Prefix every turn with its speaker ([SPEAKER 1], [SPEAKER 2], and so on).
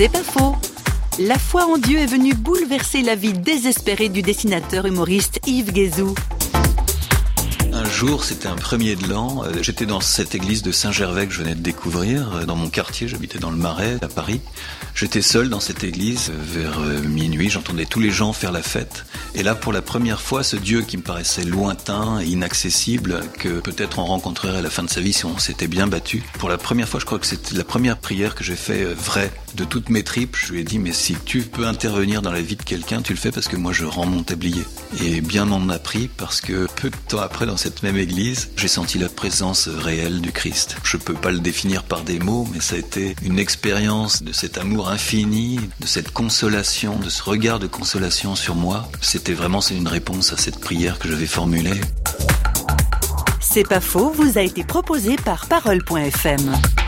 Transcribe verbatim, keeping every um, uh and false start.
[SPEAKER 1] C'est pas faux. La foi en Dieu est venue bouleverser la vie désespérée du dessinateur humoriste Yves Guézou.
[SPEAKER 2] Un jour, c'était un premier de l'an, j'étais dans cette église de Saint-Gervais que je venais de découvrir, dans mon quartier, j'habitais dans le Marais, à Paris. J'étais seul dans cette église, vers minuit, j'entendais tous les gens faire la fête. Et là, pour la première fois, ce Dieu qui me paraissait lointain, inaccessible, que peut-être on rencontrerait à la fin de sa vie si on s'était bien battu. Pour la première fois, je crois que c'était la première prière que j'ai fait vraie, de toutes mes tripes. Je lui ai dit, mais si tu peux intervenir dans la vie de quelqu'un, tu le fais parce que moi je rends mon tablier. Et bien m'en a pris parce que peu de temps après, dans cette même église, j'ai senti la présence réelle du Christ. Je peux pas le définir par des mots, mais ça a été une expérience de cet amour infini, de cette consolation, de ce regard de consolation sur moi. C'était vraiment c'est une réponse à cette prière que j'avais formulée.
[SPEAKER 1] C'est pas faux, vous a été proposé par Parole point F M.